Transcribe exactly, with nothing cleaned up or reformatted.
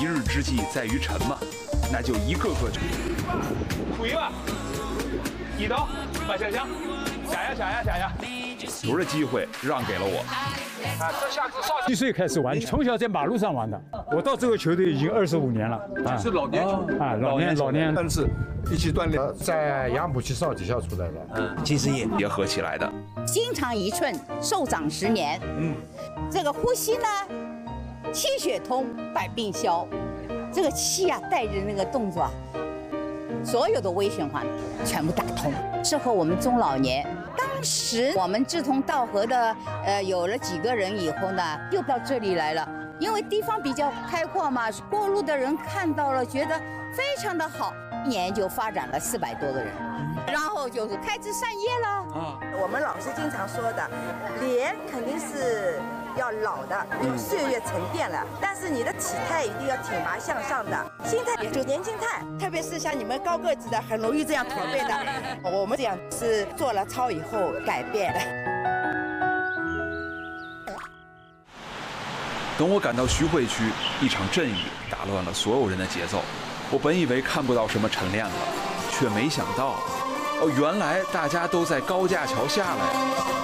一日之计在于晨嘛，那就一个个就。 苦一吧，一刀，把下枪，下呀下呀下呀。 球的机会让给了我。 啊，这下子少一岁开始玩，从小在马路上玩的。我到这个球队已经二十五年了，啊， 是老年球啊，老年老年， 但是一起锻炼， 在杨浦区少体校出来的， 嗯，其实也结合起来的。 心长一寸，寿长十年。嗯，这个呼吸呢，气血通，百病消。这个气啊，带着那个动作啊，所有的微循环全部打通，适合我们中老年。当时我们志同道合的，呃，有了几个人以后呢，又到这里来了。因为地方比较开阔嘛，过路的人看到了，觉得非常的好，一年就发展了四百多个人，然后就是开枝散叶了。 啊，我们老师经常说的，脸肯定是要老的，因为岁月沉淀了，但是你的体态一定要挺拔向上的，心态也就年轻态，特别是像你们高个子的，很容易这样驼背的。我们这样是做了操以后改变的。 等我赶到徐汇区，一场阵雨打乱了所有人的节奏。我本以为看不到什么晨练了，却没想到，哦，原来大家都在高架桥下来。